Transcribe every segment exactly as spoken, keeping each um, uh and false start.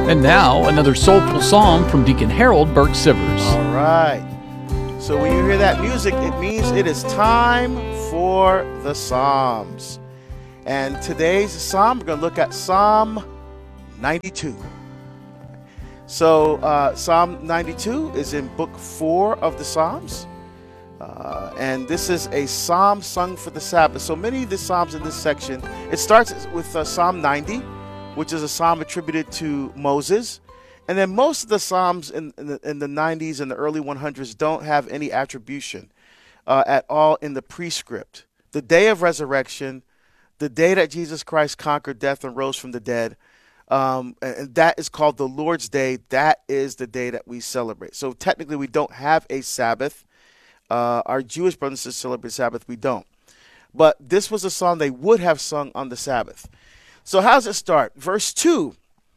And now, another soulful psalm from Deacon Harold Burke Sivers. All right. So when you hear that music, it means it is time for the Psalms. And today's psalm, we're going to look at Psalm ninety-two. So uh, Psalm ninety-two is in book four of the Psalms. Uh, and this is a psalm sung for the Sabbath. So many of the psalms in this section, it starts with uh, Psalm ninety, which is a psalm attributed to Moses. And then most of the psalms in, in, the, in the nineties and the early hundreds don't have any attribution uh, at all in the prescript. The day of resurrection, the day that Jesus Christ conquered death and rose from the dead, um, and that is called the Lord's Day. That is the day that we celebrate. So technically we don't have a Sabbath. Uh, our Jewish brothers and sisters celebrate Sabbath. We don't. But this was a song they would have sung on the Sabbath. So how does it start? Verse two,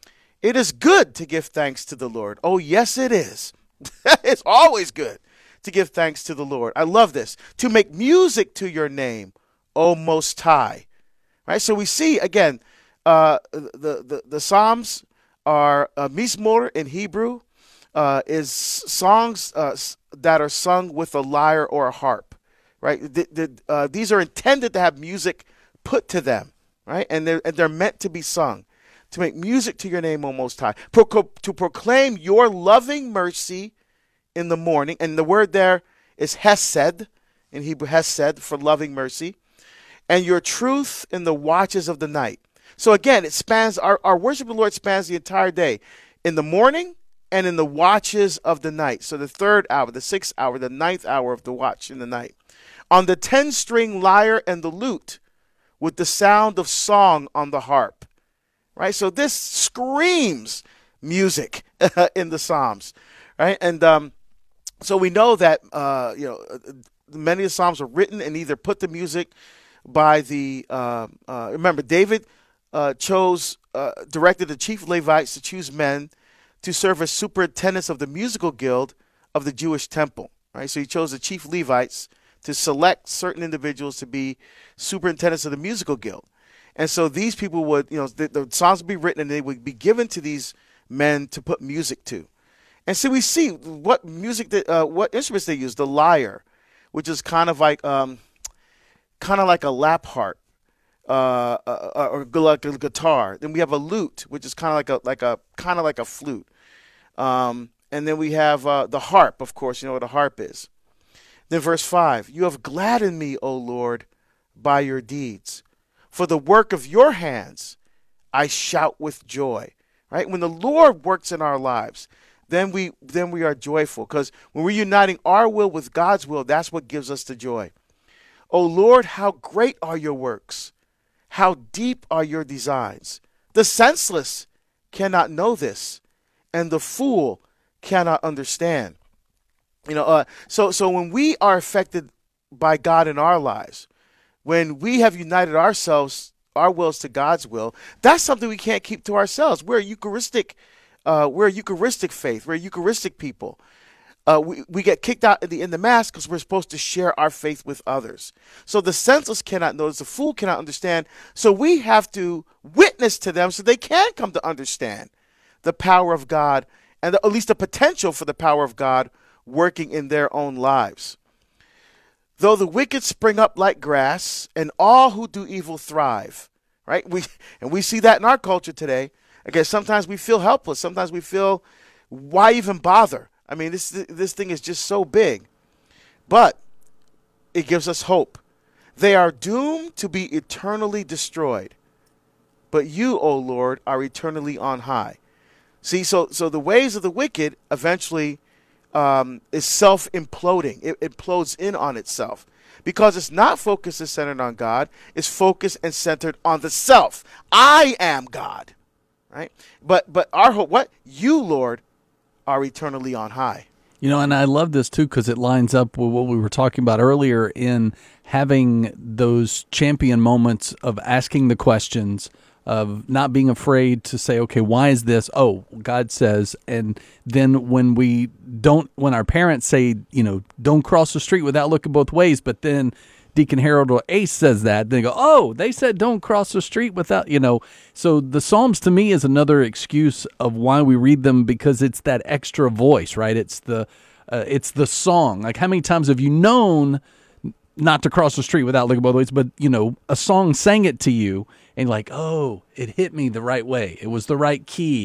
it is good to give thanks to the Lord. Oh, yes, it is. It's always good to give thanks to the Lord. I love this. To make music to your name, O Most High. Right? So we see, again, uh, the, the, the Psalms are uh, Mizmor in Hebrew, uh, is songs uh, that are sung with a lyre or a harp. Right? The, the, uh, these are intended to have music put to them. Right? And they're, and they're meant to be sung, to make music to your name, O Most High, Pro- to proclaim your loving mercy in the morning. And the word there is hesed, in Hebrew, hesed, for loving mercy, and your truth in the watches of the night. So again, it spans, our, our worship of the Lord spans the entire day, in the morning and in the watches of the night. So the third hour, the sixth hour, the ninth hour of the watch in the night. On the ten-string lyre and the lute, with the sound of song on the harp, right? So this screams music in the Psalms, right? And um, so we know that, uh, you know, many of the Psalms are written and either put to music by the, uh, uh, remember, David uh, chose, uh, directed the chief Levites to choose men to serve as superintendents of the musical guild of the Jewish temple, right? So he chose the chief Levites to select certain individuals to be superintendents of the musical guild. And so these people would, you know, the, the songs would be written and they would be given to these men to put music to. And so we see what music, that, uh, what instruments they use. The lyre, which is kind of like, um, kind of like a lap harp, uh, uh, or like a guitar. Then we have a lute, which is kind of like a, like a, kind of like a flute. Um, and then we have uh, the harp, of course. You know what a harp is. Then verse five, you have gladdened me, O Lord, by your deeds. For the work of your hands, I shout with joy. Right? When the Lord works in our lives, then we then we are joyful. Because when we're uniting our will with God's will, that's what gives us the joy. O Lord, how great are your works. How deep are your designs. The senseless cannot know this, and the fool cannot understand. You know, uh, so so when we are affected by God in our lives, when we have united ourselves, our wills to God's will, that's something we can't keep to ourselves. We're a Eucharistic, uh, we're a Eucharistic faith. We're a Eucharistic people. Uh, we we get kicked out in the in the mass because we're supposed to share our faith with others. So the senseless cannot notice, the fool cannot understand. So we have to witness to them so they can come to understand the power of God, and the, at least the potential for the power of God working in their own lives. Though the wicked spring up like grass, and all who do evil thrive, right? We and we see that in our culture today. Again, sometimes we feel helpless. Sometimes we feel, why even bother? I mean, this this thing is just so big. But it gives us hope. They are doomed to be eternally destroyed. But you, O Lord, are eternally on high. See, so so the ways of the wicked eventually Um, is self-imploding. It, it implodes in on itself because it's not focused and centered on God. It's focused and centered on the self. I am God, right? But but our hope, what? You, Lord, are eternally on high. You know, and I love this too because it lines up with what we were talking about earlier in having those champion moments of asking the questions, of not being afraid to say, okay, why is this? Oh, God says. And then when we don't, when our parents say, you know, don't cross the street without looking both ways, but then Deacon Harold or Ace says that, they go, oh, they said don't cross the street without, you know. So the Psalms to me is another excuse of why we read them, because it's that extra voice, right? It's the uh, it's the song. Like, how many times have you known not to cross the street without looking both ways, but, you know, a song sang it to you, and like, oh, it hit me the right way. It was the right key.